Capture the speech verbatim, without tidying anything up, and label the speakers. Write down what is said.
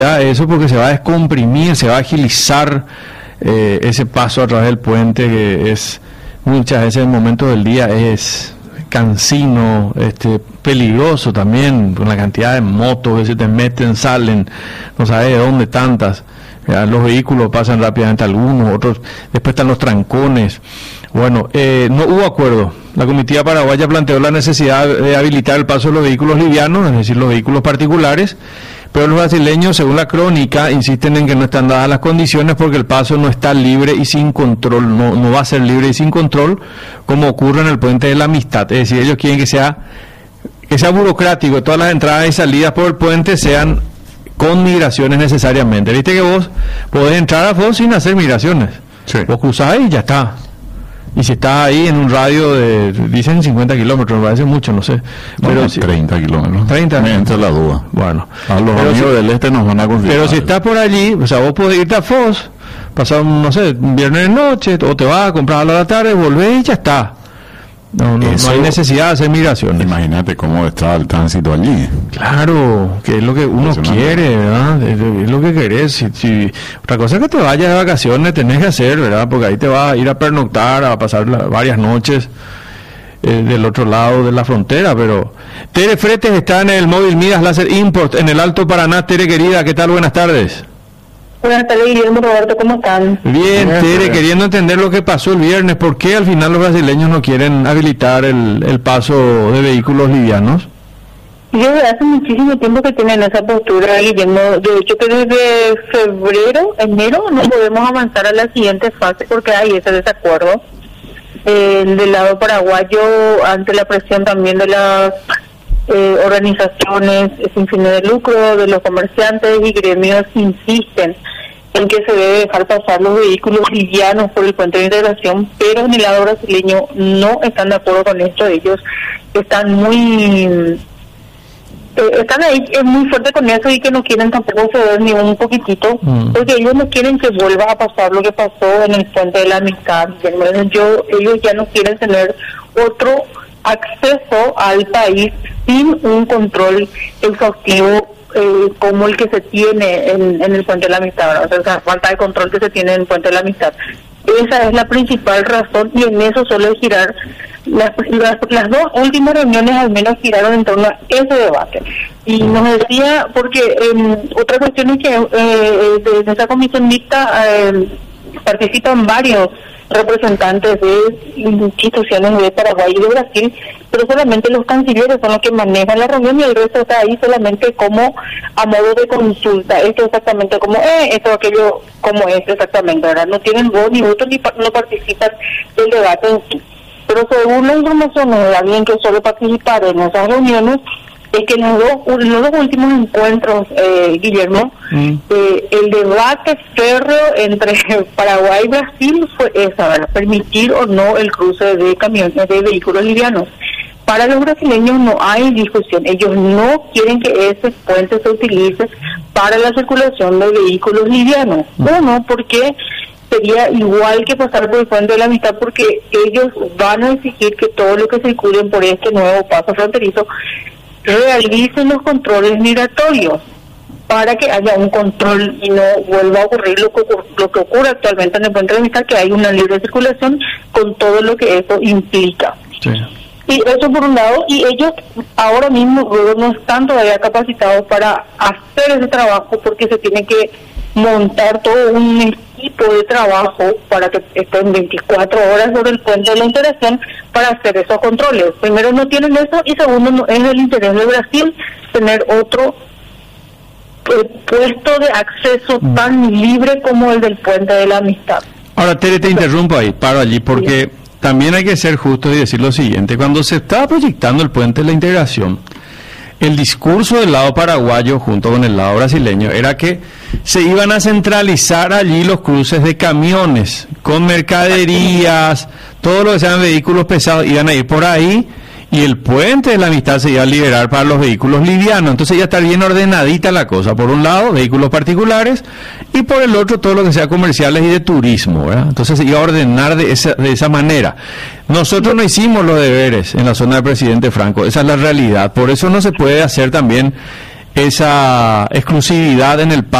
Speaker 1: eso porque se va a descomprimir, se va a agilizar eh, ese paso a través del puente, que es muchas veces en momentos del día es cansino, este, peligroso también, con la cantidad de motos que se te meten, salen, no sabes de dónde tantas. Ya, los vehículos pasan rápidamente algunos, otros, después están los trancones. Bueno, eh, no hubo acuerdo. La comitiva paraguaya planteó la necesidad de habilitar el paso de los vehículos livianos, es decir, los vehículos particulares, pero los brasileños, según la crónica, insisten en que no están dadas las condiciones porque el paso no está libre y sin control, no, no va a ser libre y sin control, como ocurre en el puente de la Amistad. Es decir, ellos quieren que sea, que sea burocrático, que todas las entradas y salidas por el puente sean con migraciones necesariamente. Viste que vos podés entrar a Foz sin hacer migraciones.
Speaker 2: Sí.
Speaker 1: Vos cruzás y ya está. Y si está ahí en un radio de, dicen cincuenta kilómetros, me parece mucho, no sé.
Speaker 2: No,
Speaker 1: Pero
Speaker 2: no,
Speaker 1: si,
Speaker 2: treinta kilómetros.
Speaker 1: treinta.
Speaker 2: Me entra la duda.
Speaker 1: Bueno.
Speaker 2: A los
Speaker 1: pero
Speaker 2: amigos
Speaker 1: si,
Speaker 2: del este nos van a confirmar.
Speaker 1: Pero si estás por allí, o sea, vos podés irte a Foz, pasar, no sé, un viernes de noche, o te vas a comprar a la tarde, volvés y ya está. No, no,
Speaker 2: Eso,
Speaker 1: no hay necesidad de hacer migraciones.
Speaker 2: Imagínate cómo está el tránsito allí.
Speaker 1: Claro, que es lo que uno quiere, ¿verdad? Es, es lo que querés. Si, si, otra cosa es que te vayas de vacaciones, tenés que hacer, ¿verdad? Porque ahí te vas a ir a pernoctar, a pasar la, varias noches eh, del otro lado de la frontera, pero... Tere Fretes está en el móvil Midas Láser Import, en el Alto Paraná. Tere, querida, ¿qué tal? Buenas tardes.
Speaker 3: Buenas tardes, Guillermo, Roberto, ¿cómo están?
Speaker 1: Bien,
Speaker 2: Bien,
Speaker 1: Tere,
Speaker 2: bien.
Speaker 1: queriendo entender lo que pasó el viernes, ¿por qué al final los brasileños no quieren habilitar el, el paso de vehículos livianos?
Speaker 3: Yo hace muchísimo tiempo que tienen esa postura, Guillermo. De hecho, que desde febrero, enero, no podemos avanzar a la siguiente fase porque hay ese desacuerdo. Eh, del lado paraguayo, ante la presión también de las eh, organizaciones sin fines de lucro, de los comerciantes y gremios, insisten en que se debe dejar pasar los vehículos livianos por el puente de integración, pero en el lado brasileño no están de acuerdo con esto. Ellos están muy eh, están ahí eh, muy fuerte con eso y que no quieren tampoco ceder ni un poquitito, mm. porque ellos no quieren que vuelva a pasar lo que pasó en el puente de la Amistad. Yo, ellos ya no quieren tener otro acceso al país sin un control exhaustivo eh, como el que se tiene en, en el puente de la Amistad, ¿no? O sea, falta de control que se tiene en el puente de la Amistad. Esa es la principal razón y en eso suele girar las, las, las dos últimas reuniones, al menos giraron en torno a ese debate. Y nos decía, porque eh, otra cuestión es que eh, de, de esa comisión mixta eh, participan varios representantes de instituciones de Paraguay y de Brasil, pero solamente los cancilleres son los que manejan la reunión y el resto está ahí solamente como a modo de consulta. Esto exactamente como eh, esto aquello como es exactamente, ¿verdad? No tienen voz ni voto ni pa- no participan del debate en sí. Pero según la información de alguien que suele participar en esas reuniones, es que en los dos, en los dos últimos encuentros, eh, Guillermo, mm. eh, el debate férreo entre Paraguay y Brasil fue esa, ¿verdad? Permitir o no el cruce de camiones, de vehículos livianos. Para los brasileños no hay discusión, ellos no quieren que ese puente se utilice para la circulación de vehículos livianos. Mm. Uno, porque sería igual que pasar por el puente de la Amistad, porque ellos van a exigir que todo lo que circulen por este nuevo paso fronterizo realicen los controles migratorios para que haya un control y no vuelva a ocurrir lo que, lo que ocurre actualmente en el puente de la Amistad, que hay una libre circulación con todo lo que eso implica. Sí. Y eso por un lado, y ellos ahora mismo no están todavía capacitados para hacer ese trabajo porque se tiene que montar todo un equipo de trabajo para que estén veinticuatro horas sobre el puente de la integración para hacer esos controles. Primero, no tienen eso, y segundo, no es el interés de Brasil tener otro eh, puesto de acceso mm. tan libre como el del puente de la Amistad.
Speaker 1: Ahora, Tere, te interrumpo ahí, paro allí, porque sí. También hay que ser justos y decir lo siguiente: cuando se estaba proyectando el puente de la integración, el discurso del lado paraguayo junto con el lado brasileño era que se iban a centralizar allí los cruces de camiones con mercaderías, todo lo que sean vehículos pesados, iban a ir por ahí y el puente de la Amistad se iba a liberar para los vehículos livianos. Entonces ya está bien ordenadita la cosa. Por un lado, vehículos particulares, y por el otro, todo lo que sea comerciales y de turismo, ¿verdad? Entonces se iba a ordenar de esa, de esa manera. Nosotros no hicimos los deberes en la zona del presidente Franco, esa es la realidad. Por eso no se puede hacer también esa exclusividad en el